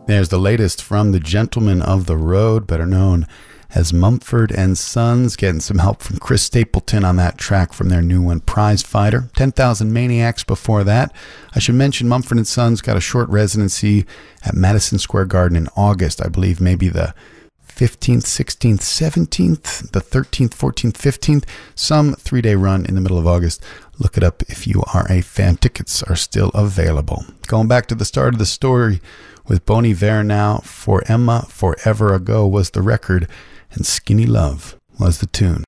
There's the latest from the Gentlemen of the Road, better known as Mumford & Sons, getting some help from Chris Stapleton on that track from their new one, Prize Fighter. 10,000 Maniacs before that. I should mention Mumford & Sons got a short residency at Madison Square Garden in August, I believe maybe the 15th, 16th, 17th, the 13th, 14th, 15th, some 3-day run in the middle of August. Look it up if you are a fan. Tickets are still available. Going back to the start of the story with Bon Iver now, For Emma, Forever Ago was the record, and Skinny Love was the tune.